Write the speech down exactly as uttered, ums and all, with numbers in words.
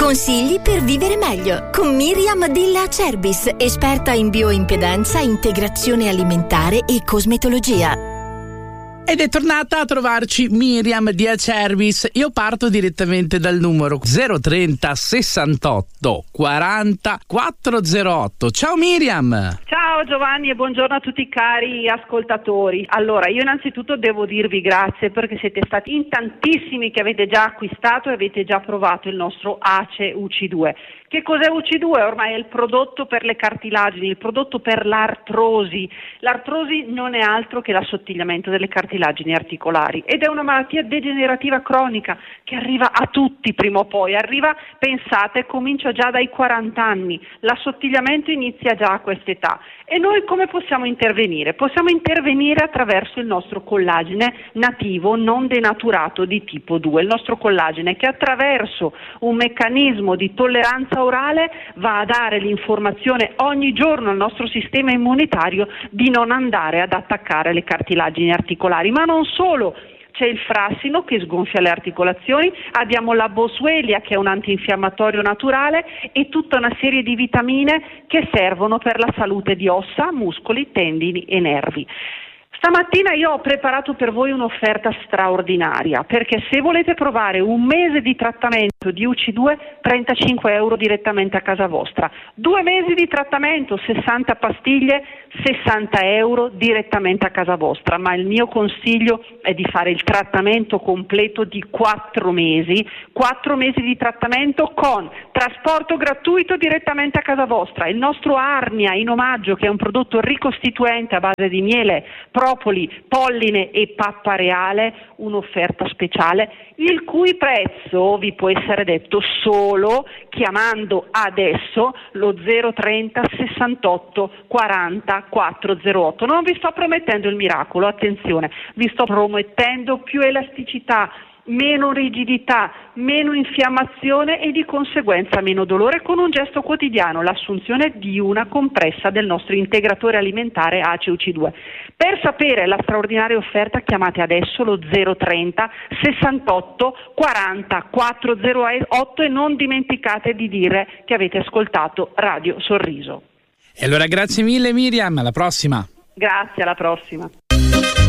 Consigli per vivere meglio con Miriam Della Cerbis, esperta in bioimpedenza, integrazione alimentare e cosmetologia. Ed è tornata a trovarci Miriam di Acervis. Io parto direttamente dal numero zero trenta sessantotto quaranta quattrocentotto. Ciao Miriam! Ciao Giovanni e buongiorno a tutti i cari ascoltatori. Allora, io innanzitutto devo dirvi grazie perché siete stati in tantissimi che avete già acquistato e avete già provato il nostro Ace U C due. Che cos'è U C due? Ormai è il prodotto per le cartilagini, il prodotto per l'artrosi. L'artrosi non è altro che l'assottigliamento delle cartilagini articolari ed è una malattia degenerativa cronica che arriva a tutti prima o poi. Arriva, pensate, comincia già dai quaranta anni. L'assottigliamento inizia già a quest'età. E noi come possiamo intervenire? Possiamo intervenire attraverso il nostro collagene nativo non denaturato di tipo due, il nostro collagene che attraverso un meccanismo di tolleranza orale va a dare l'informazione ogni giorno al nostro sistema immunitario di non andare ad attaccare le cartilagini articolari, ma non solo. C'è il frassino che sgonfia le articolazioni, abbiamo la boswellia che è un antinfiammatorio naturale e tutta una serie di vitamine che servono per la salute di ossa, muscoli, tendini e nervi. Stamattina io ho preparato per voi un'offerta straordinaria perché se volete provare un mese di trattamento di U C due, trentacinque euro direttamente a casa vostra, due mesi di trattamento, sessanta pastiglie, sessanta euro direttamente a casa vostra, ma il mio consiglio è di fare il trattamento completo di quattro mesi, quattro mesi di trattamento con trasporto gratuito direttamente a casa vostra, il nostro Arnia in omaggio che è un prodotto ricostituente a base di miele, propoli, polline e pappa reale, un'offerta speciale, il cui prezzo vi può essere detto solo chiamando adesso lo zero trenta sessantotto quaranta quattrocentotto. Non vi sto promettendo il miracolo, attenzione, vi sto promettendo più elasticità, meno rigidità, meno infiammazione e di conseguenza meno dolore con un gesto quotidiano, l'assunzione di una compressa del nostro integratore alimentare Ace U C due. Per sapere la straordinaria offerta chiamate adesso lo zero trenta sessantotto quaranta quattrocentotto e non dimenticate di dire che avete ascoltato Radio Sorriso. E allora grazie mille Miriam, alla prossima. Grazie, alla prossima.